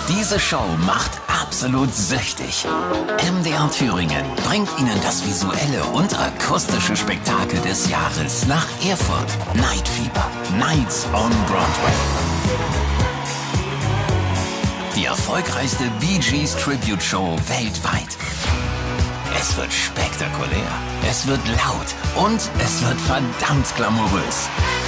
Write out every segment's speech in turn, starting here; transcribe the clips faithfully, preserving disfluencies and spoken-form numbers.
Diese Show macht absolut süchtig. M D R Thüringen bringt Ihnen das visuelle und akustische Spektakel des Jahres nach Erfurt. Night Fever, Nights on Broadway. Die erfolgreichste Bee Gees Tribute Show weltweit. Es wird spektakulär, es wird laut und es wird verdammt glamourös.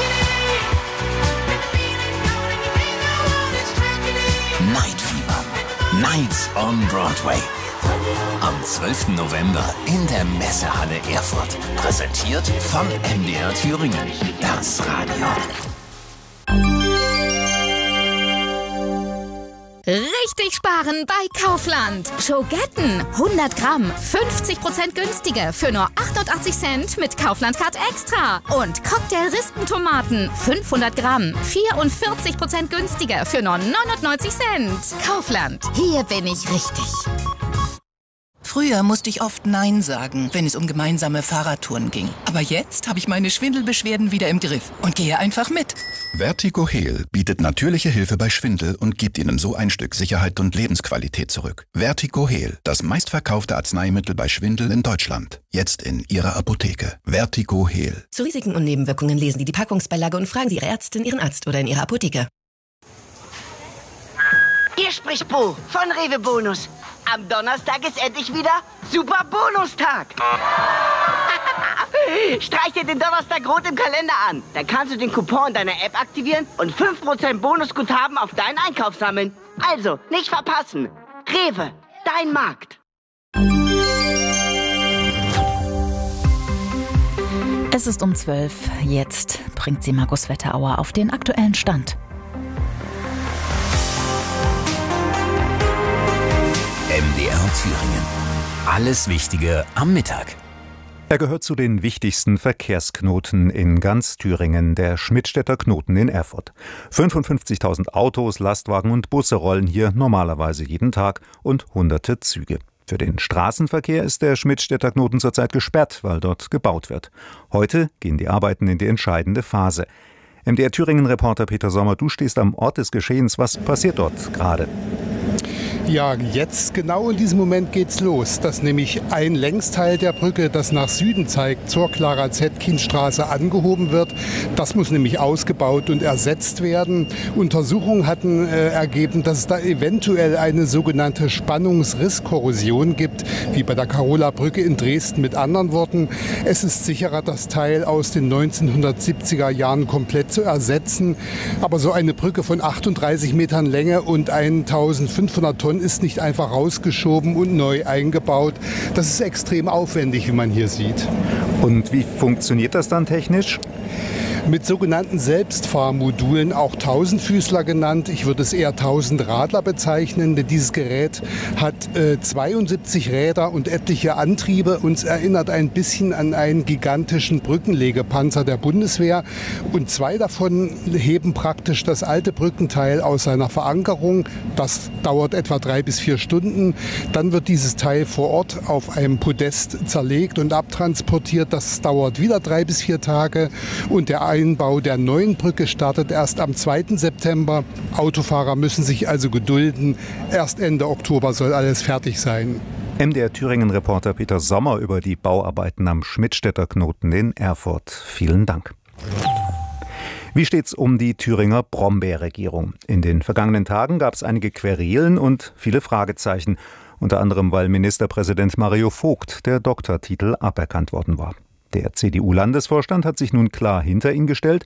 Night Fever, Nights on Broadway. Am zwölften November in der Messehalle Erfurt. Präsentiert von M D R Thüringen, das Radio. Richtig sparen bei Kaufland. Schogetten, hundert Gramm, fünfzig Prozent günstiger für nur achtundachtzig Cent mit Kaufland-Card Extra. Und Cocktail-Rispentomaten, fünfhundert Gramm, vierundvierzig Prozent günstiger für nur neunundneunzig Cent. Kaufland, hier bin ich richtig. Früher musste ich oft Nein sagen, wenn es um gemeinsame Fahrradtouren ging. Aber jetzt habe ich meine Schwindelbeschwerden wieder im Griff und gehe einfach mit. Vertigo-Heal bietet natürliche Hilfe bei Schwindel und gibt Ihnen so ein Stück Sicherheit und Lebensqualität zurück. Vertigo-Heal, das meistverkaufte Arzneimittel bei Schwindel in Deutschland. Jetzt in Ihrer Apotheke. Vertigo-Heal. Zu Risiken und Nebenwirkungen lesen Sie die Packungsbeilage und fragen Sie Ihre Ärztin, Ihren Arzt oder in Ihrer Apotheke. Hier spricht Bo von Rewe Bonus. Am Donnerstag ist endlich wieder Super Bonustag. Streich dir den Donnerstag rot im Kalender an. Dann kannst du den Coupon deiner App aktivieren und fünf Prozent Bonusguthaben auf deinen Einkauf sammeln. Also, nicht verpassen. Rewe, dein Markt. Es ist um zwölf. Jetzt bringt sie Markus Wetterauer auf den aktuellen Stand. M D R Thüringen. Alles Wichtige am Mittag. Er gehört zu den wichtigsten Verkehrsknoten in ganz Thüringen, der Schmidtstädter Knoten in Erfurt. fünfundfünfzigtausend Autos, Lastwagen und Busse rollen hier normalerweise jeden Tag und hunderte Züge. Für den Straßenverkehr ist der Schmidtstädter Knoten zurzeit gesperrt, weil dort gebaut wird. Heute gehen die Arbeiten in die entscheidende Phase. M D R Thüringen-Reporter Peter Sommer, du stehst am Ort des Geschehens. Was passiert dort gerade? Ja, jetzt genau in diesem Moment geht's los, dass nämlich ein Längsteil der Brücke, das nach Süden zeigt, zur Clara-Zetkin-Straße angehoben wird. Das muss nämlich ausgebaut und ersetzt werden. Untersuchungen hatten äh, ergeben, dass es da eventuell eine sogenannte Spannungsrisskorrosion gibt, wie bei der Karola-Brücke in Dresden. Mit anderen Worten, es ist sicherer, das Teil aus den neunzehnhundertsiebziger Jahren komplett zu ersetzen. Aber so eine Brücke von achtunddreißig Metern Länge und eintausendfünfhundert Tonnen ist nicht einfach rausgeschoben und neu eingebaut. Das ist extrem aufwendig, wie man hier sieht. Und wie funktioniert das dann technisch? Mit sogenannten Selbstfahrmodulen, auch Tausendfüßler genannt. Ich würde es eher Tausendradler bezeichnen, denn dieses Gerät hat äh, zweiundsiebzig Räder und etliche Antriebe. Uns erinnert ein bisschen an einen gigantischen Brückenlegepanzer der Bundeswehr. Und zwei davon heben praktisch das alte Brückenteil aus seiner Verankerung. Das dauert etwa drei bis vier Stunden. Dann wird dieses Teil vor Ort auf einem Podest zerlegt und abtransportiert. Das dauert wieder drei bis vier Tage. Und der Einbau der neuen Brücke startet erst am zweiten September. Autofahrer müssen sich also gedulden. Erst Ende Oktober soll alles fertig sein. M D R Thüringen-Reporter Peter Sommer über die Bauarbeiten am Schmidtstädter Knoten in Erfurt. Vielen Dank. Wie steht's um die Thüringer Brombeerregierung? In den vergangenen Tagen gab es einige Querelen und viele Fragezeichen. Unter anderem, weil Ministerpräsident Mario Vogt der Doktortitel aberkannt worden war. Der C D U-Landesvorstand hat sich nun klar hinter ihn gestellt